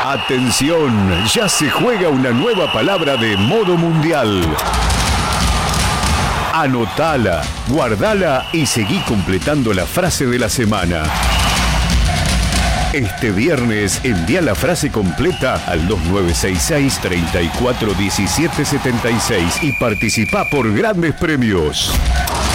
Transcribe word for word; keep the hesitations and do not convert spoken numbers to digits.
Atención, ya se juega una nueva palabra de modo mundial. Anotala, guardala y seguí completando la frase de la semana. Este viernes envía la frase completa al dos nueve seis seis, treinta y cuatro diecisiete setenta y seis y participa por grandes premios.